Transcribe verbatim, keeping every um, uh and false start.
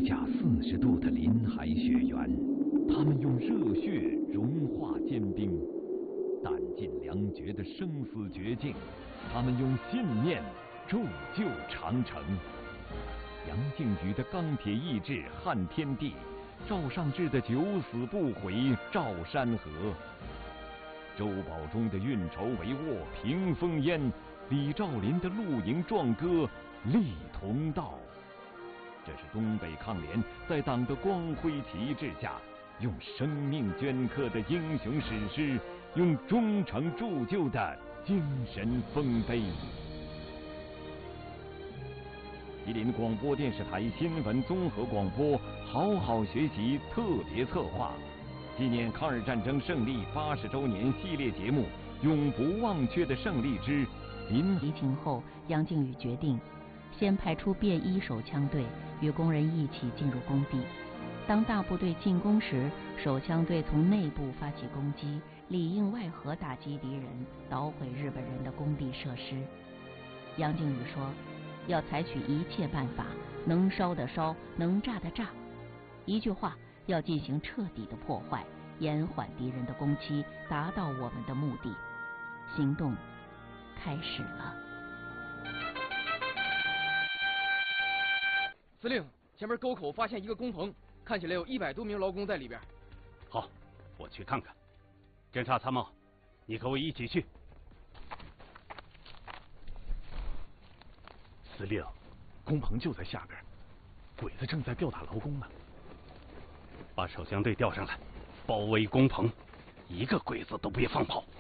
下四十度的林海雪原，他们用热血融化坚冰；弹尽粮绝的生死绝境，他们用信念铸就长城。杨靖宇的钢铁意志撼天地，赵尚志的九死不悔照山河，周保中的运筹帷幄平烽烟，李兆麟的露营壮歌立同道。这是东北抗联在党的光辉旗帜下，用生命镌刻的英雄史诗，用忠诚铸就的精神丰碑。吉林广播电视台新闻综合广播好好学习特别策划，纪念抗日战争胜利八十周年系列节目《永不忘却的胜利之临疫情后，杨靖宇决定先派出便衣手枪队与工人一起进入工地。当大部队进攻时，手枪队从内部发起攻击，里应外合打击敌人，捣毁日本人的工地设施。杨靖宇说，要采取一切办法，能烧的烧，能炸的炸。一句话，要进行彻底的破坏，延缓敌人的攻击，达到我们的目的。行动开始了。 司令，前面沟口发现一个工棚，看起来有一百多名劳工在里边。 好，我去看看。侦察参谋，你和我一起去。 司令，工棚就在下边，鬼子正在吊打劳工呢。 把手枪队调上来，包围工棚，一个鬼子都别放跑。